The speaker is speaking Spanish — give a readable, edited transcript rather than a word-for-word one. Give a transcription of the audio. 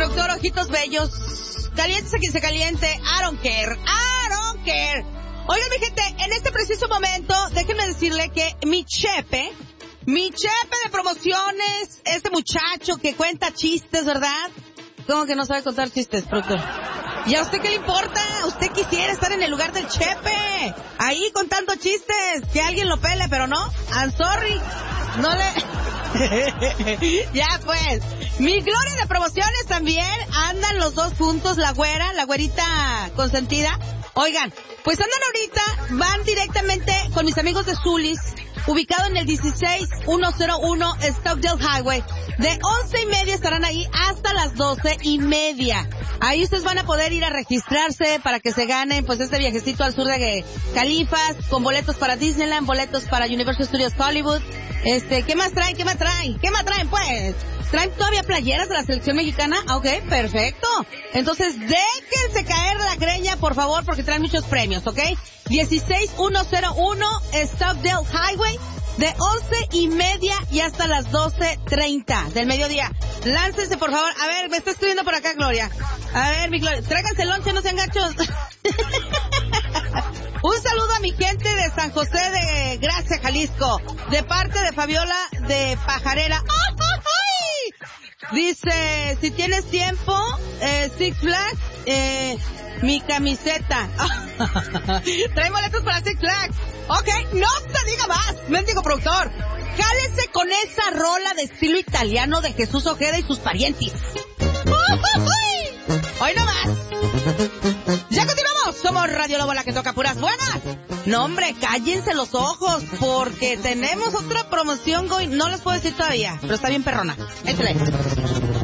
productor Ojitos Bellos. Calientes a quien se caliente. I don't care. Oigan, mi gente, en este preciso momento, déjenme decirle que mi chepe de promociones, este muchacho que cuenta chistes, ¿verdad? ¿Cómo que no sabe contar chistes, productor? ¿Y a usted qué le importa? Usted quisiera estar en el lugar del chepe, ahí contando chistes, que alguien lo pele, pero no. I'm sorry. No le... Ya pues. Mi gloria de promociones también. Andan los dos juntos, la güerita consentida. Oigan, pues andan ahorita, van directamente con mis amigos de Zulis, ubicado en el 16101 Stockdale Highway. De 11:30 estarán ahí hasta las 12:30. Ahí ustedes van a poder ir a registrarse para que se ganen pues este viajecito al sur de Califas, con boletos para Disneyland, boletos para Universal Studios Hollywood. ¿Qué más traen pues? ¿Traen todavía playeras de la selección mexicana? Ok, perfecto. Entonces, déjense caer la greña, por favor, porque traen muchos premios, ¿ok? 16101 Stockdale Highway, de 11:30 y hasta las 12:30 del mediodía. Láncense, por favor. A ver, me está escribiendo por acá, Gloria. A ver, mi Gloria, tráiganse lonche, no sean gachos. Un saludo a mi gente de San José de Gracia, Jalisco, de parte de Fabiola de Pajarera. ¡Ay! Dice, si tienes tiempo, Six Flags, mi camiseta. Trae boletos para Six Flags. Ok, no se diga más, mendigo productor. Jálese con esa rola de estilo italiano de Jesús Ojeda y sus parientes. Hoy no más. Ya continuamos. Somos Radio Lobo, la que toca puras buenas. No, hombre, cállense los ojos, porque tenemos otra promoción, no les puedo decir todavía, pero está bien perrona. Échale.